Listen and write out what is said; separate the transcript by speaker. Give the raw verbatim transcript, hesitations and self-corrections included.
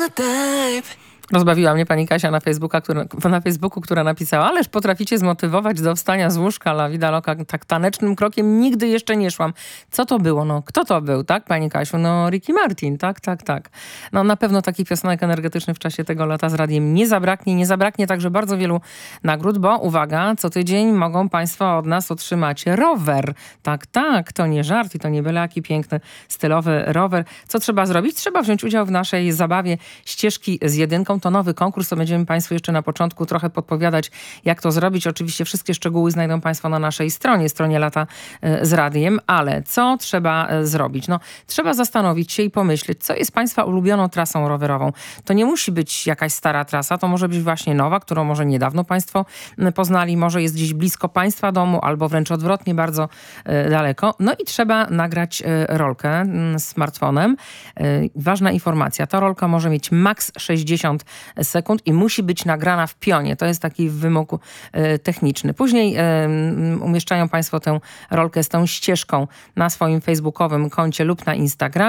Speaker 1: Rozbawiła mnie pani Kasia na, Facebooka, która, na Facebooku, która napisała: ależ potraficie zmotywować do wstania z łóżka, la vida loca, tak tanecznym krokiem nigdy jeszcze nie szłam. Co to było? No, kto to był, tak, pani Kasiu? No, Ricky Martin, tak, tak, tak. No, na pewno takich piosenek energetycznych w czasie tego lata z radiem nie zabraknie. Nie zabraknie także bardzo wielu nagród, bo uwaga, co tydzień mogą państwo od nas otrzymać rower. Tak, tak, to nie żart i to nie byle jaki piękny, stylowy rower. Co trzeba zrobić? Trzeba wziąć udział w naszej zabawie Ścieżki z jedynką. To nowy konkurs, to będziemy państwu jeszcze na początku trochę podpowiadać, jak to zrobić. Oczywiście wszystkie szczegóły znajdą państwo na naszej stronie, stronie Lata z Radiem, ale co trzeba zrobić? No, trzeba zastanowić się i pomyśleć, co jest państwa ulubioną trasą rowerową. To nie musi być jakaś stara trasa, to może być właśnie nowa, którą może niedawno państwo poznali, może jest gdzieś blisko państwa domu, albo wręcz odwrotnie, bardzo daleko. No i trzeba nagrać rolkę smartfonem. Ważna informacja, ta rolka może mieć maks sześćdziesiąt sekund i musi być nagrana w pionie. To jest taki wymóg e, techniczny. Później e, umieszczają państwo tę rolkę z tą ścieżką na swoim facebookowym koncie lub na Instagramie.